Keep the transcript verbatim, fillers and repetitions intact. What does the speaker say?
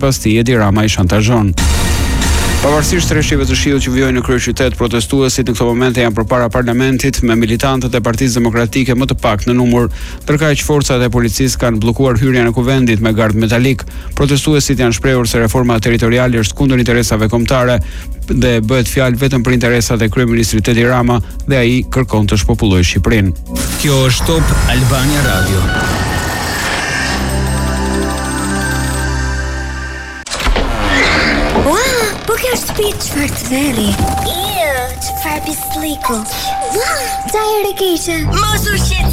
sipas tij Edi Rama i shantazhon. Pavarësisht rreshtjeve të shiut që vijojnë në kryeqytet, protestuesit në këto momente janë përpara parlamentit me militantët e Partisë Demokratike më të pak në numër, ndërkaq forcat e policisë kanë bllokuar hyrjen e kuvendit me gardh metalik. Protestuesit janë shprehur se reforma territoriale është kundër interesave kombëtare dhe bëhet fjalë vetëm për interesat e kryeministrit Edi Rama dhe ai kërkon të shpopullojë Shqipërinë. Kjo është Top Albania Radio. Po kjo është shtëpi çfarë të veri? Iu, çfarë pisliku? Ua, sa herë keqe. Mos u shqet.